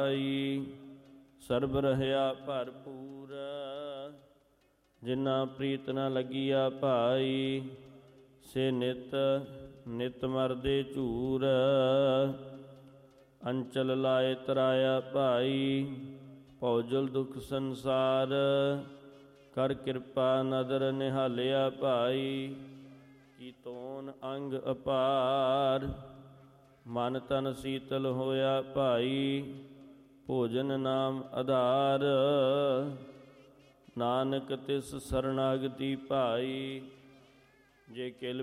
ਪਾਈ। ਸਰਬ ਰਹਿਆ ਭਰਪੂਰ, ਜਿਨਾ ਪ੍ਰੀਤ ਨ ਲੱਗੀਆ ਭਾਈ। ਸੇ ਨਿਤ ਨਿਤ ਮਰਦੇ ਝੂਰ, ਅੰਚਲ ਲਾਏ ਤਰਾਇਆ ਭਾਈ। ਭਉਜਲ ਦੁਖ ਸੰਸਾਰ, ਕਰ ਕਿਰਪਾ ਨਦਰ ਨਿਹਾਲਿਆ ਭਾਈ। ਕੀਤੋਨ ਅੰਗ ਅਪਾਰ, ਮਨ ਤਨ ਸੀਤਲ ਹੋਇਆ ਭਾਈ। ਭੋਜਨ ਨਾਮ ਆਧਾਰ, ਨਾਨਕ ਤਿਸ ਸਰਨਾਗਤੀ ਭਾਈ। ਜੇ ਕਿਲ